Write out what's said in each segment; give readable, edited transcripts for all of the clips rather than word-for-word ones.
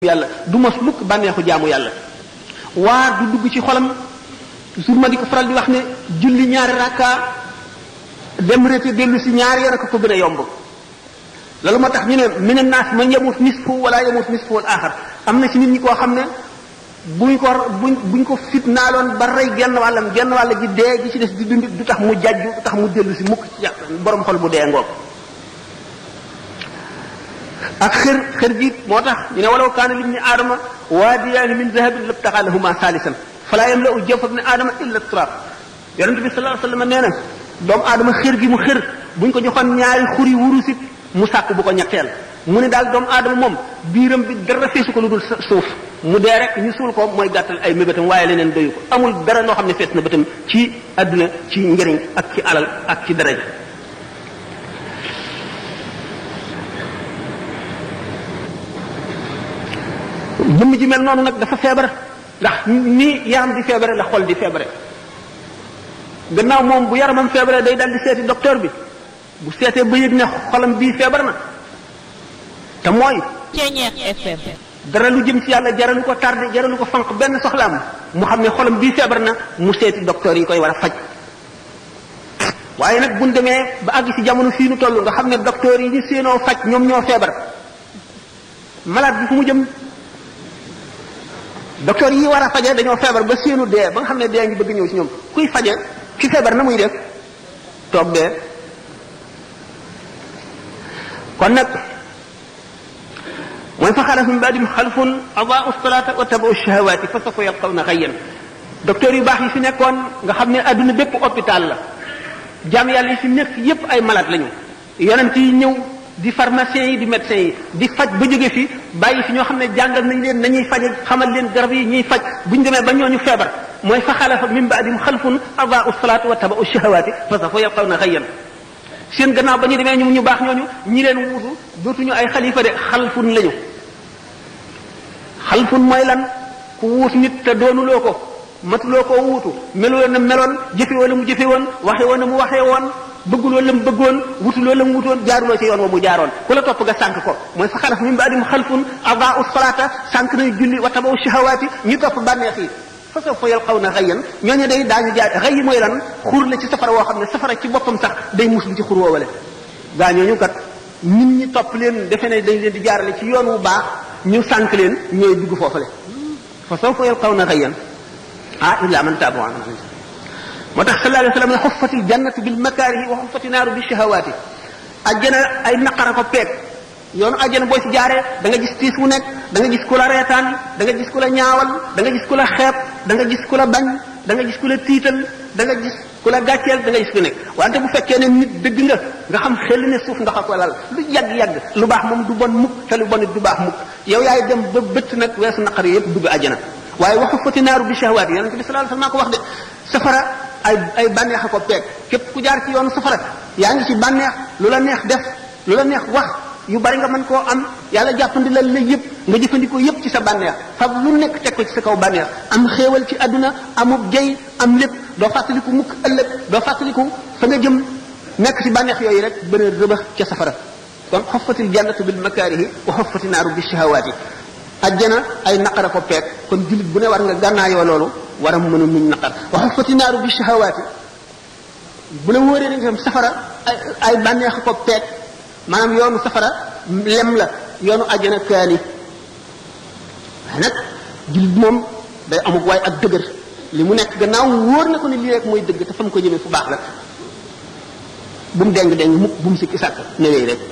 yàlla du mos mukk bànneexu jaamu yàlla waar du dugg ci xolam toujours ma di ko faral di wax ne julli ñaari rakka dem rété dellu si ñaari yoon ko gën a yomb loolu moo tax ñu ne mina naas man yamut nisfu wala yamut nisfu al axar am na ci nit ñi koo xam ne buñ ko fitnaaloon ba rey genn wàll gi dee gi ci des di dund du tax mu jajju du tax mu dellu si mukk ci borom xol bu dee ngoog ak xër gi moo tax ñu ne walaw kaana libni aadama waadiyaani min dahabin labtaxa lahuma saalisan falaa yamla'u jawfa ibni aadama illa turab yonent bi sallallahu alayhi wa sallam nee na doomu aadama xër gi mu xër buñ ko joxoon ñaari xuri wurusit mu sàkk bu ko ñetteel mu ne daal doomu aadama moom biiram bi dara feesu ko lu dul suuf mu dee rek ñu suul ko mooy gàttal ay mébétam waaye leneen doyu ko amul dara loo xam ne fees na bëtam ci àdduna ci njëriñ ak ci alal ak ci daraja jëmm ji mel noonu nag dafa feebar ndax ni yaram di feebare la xol di feebare gannaaw moom bu yaramam feebare day dal di seeti docteur bi bu seetee ba yëg ne xolam bii feebar na te mooy dara lu jëm ci yàlla jaralu ko tardé jaralu ko fanq benn soxlaam mu xam ne xolam bii feebar na mu seeti docteur yi koy war a faj waaye nag buñ demee ba àgg ci jamono fii nu toll nga xam ne docteur yi ñu séenoo faj ñoom ñoo feebar malade bi fu mu jëm docteur yi war a faje dañoo feebar ba séenu dee ba nga xam ne dee ngi bëgg ñëw ci ñoom kuy faje ki feebar na muy def toog dee kon nag mooy fa xalafa min ba'dihim xalfun adaa'u salaata wa tabaa'u shahawaati fa sawfa yalqawna ghayyan docteur yu baax yi fi nekkoon nga xam ne adduna bépp hôpital la jaam yàlla yi fi nekk yépp ay malade lañu yonent yi ñëw di pharmaciens yi di médecins yi di faj ba jóge fi bàyyi fi ñoo xam ne jàngal nañ leen nañuy faje xamal leen garab yi ñuy faj buñ demee ba ñooñu feebar mooy fa xalafa min ba'dihim xalfun adaa'u salaata wa tabaa'u shahawaati fa sawfa yalqawna ghayyan seen gannaaw ba ñu demee ñu baax ñooñu ñi leen wuutu dootuñu ay xalifa de xalfun lañu xalfun mooy lan ku wuut nit te doonuloo ko matuloo koo wuutu meloo na meloon jëfe wala mu jëfe woon waxe woon na mu waxee woon bëgguloo la mu bëggoon wutuloo la mu wutoon jaaruloo ci yoon wa mu jaaroon ku la topp nga sànk ko mooy fa xalaf min ba'dihim xalfun adaa'u salaata sànk nañ julli wa tabaa'u shahawaati ñu topp bànneex yi fa sawfa yalqawna ghayyan ñooñu day daañu jaar xëy mooy lan xur la ci safara woo xam ne safara ci boppam sax day muslu ci xur woowale gaa ñooñu kat nit ñi topp leen defe ne dañ leen di jaarale ci yoon wu baax ñu sànk leen ñooy dugg foofale fa sawfa yalqawna ghayyan illa man taaba moo tax sallallahu alayhi wa sallam ne xuffatil jannatu bil makaarihi wa xuffati naaru bi shahawaati ajjana ay naqara ko peeg yoonu ajjana boo ci jaaree da nga gis tiis wu nekk da nga gis ku la reetaan da nga gis ku la ñaawal da nga gis ku la xeeb da nga gis ku la bañ da nga gis ku la tiital da nga gis ku la gàcceel da nga gis ku nekk wante bu fekkee ne nit dëgg nga xam xel ne suuf nga ko lal lu yàgg-yàgg lu baax moom du bon mukk te lu bon it du baax mukk yow yaay dem ba bëtt nag weesu naqar yëpp dugg ajjana waaye wa xuffati naaru bi shahawaati yonent bi sallallahu alayhi wasallam ko wax de safara ay bànneex a ko peeg képp ku jaar ci yoonu safara yaa ngi ci bànneex lu la neex def lu la neex wax yu bari nga mën koo am yàlla jàppandi la yëpp nga jëfandikoo yëpp ci sa bànneex fab lu nekk teg ko ci sa kaw bànneex am xéewal ci àdduna amub jey am lépp doo fàttaliku mukk ëllëg doo fàttaliku fa nga jëm nekk ci bànneex yooyu rek bën a rëbax ca safara kon xoffatil jannatu bil makaarihi wa xoffati naaru bi shahawaati ajjana ay naqara ko peeg kon jullit bu ne war nga gànnaayoo loolu war a mën a muñ naqar wa xuffati naaru bi shahawaati bu la wóoree ne tam safara ay bànneex ko peeg maanaam yoonu safara lem la yoonu ajjana kaani waaye nag jullit moom day amuk waaye ak dëgër li mu nekk gannaaw wóor na ko ne lii rek mooy dëgg te fa mu ko jëmee fu baax la bu mu deng mukk bu mu sikki sàkk newee rek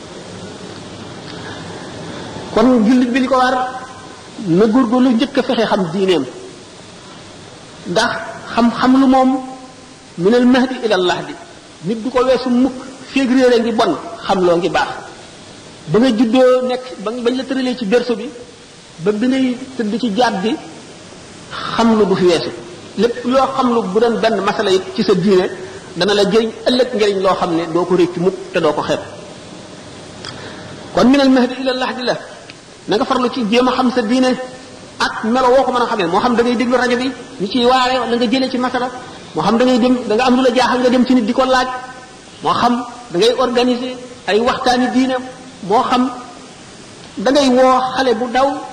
kon jullit bi li ko war na góorgóorlu njëkk a fexe xam diineem ndax xam lu moom minal mahdi ilal lahdi nit du ko weesu mukk féeg réere ngi bon xam loo ngi baax ba nga juddoo nekk bañ la tëralee ci berceau bi ba bi ngay tëdd ci jaat bi xam lu du fi weesu lépp loo xam lu bu doon benn masala it ci sa diine dana la jëriñ ëllëg njëriñ loo xam ne doo ko réccu mukk te doo ko xeeb kon minal mahdi ilal lahdi la na nga farlu ci jéem a xam sa diine ak melo woo ko mën a xamee moo xam da ngay déglu rajo bi ñu ciy waare la nga jëlee ci masala moo xam da ngay dem da nga am lu la jaaxal nga dem ci nit di ko laaj moo xam da ngay organiser ay waxtaani diine moo xam da ngay woo xale bu daw